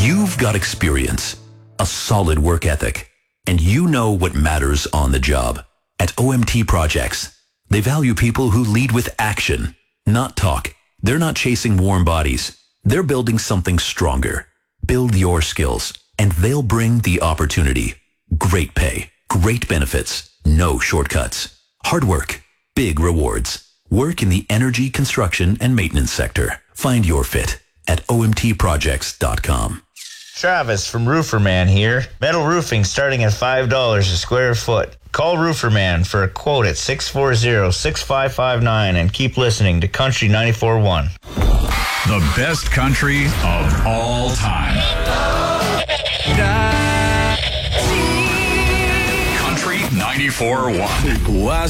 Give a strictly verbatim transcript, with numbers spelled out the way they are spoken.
You've got experience, a solid work ethic, and you know what matters on the job. At O M T Projects, they value people who lead with action, not talk. They're not chasing warm bodies. They're building something stronger. Build your skills, and they'll bring the opportunity. Great pay, great benefits, no shortcuts. Hard work, big rewards. Work in the energy, construction, and maintenance sector. Find your fit at O M T projects dot com. Travis from Rooferman here. Metal roofing starting at five dollars a square foot. Call Rooferman for a quote at six four zero, six five five nine and keep listening to Country ninety-four point one. The best country of all time. Country ninety-four point one.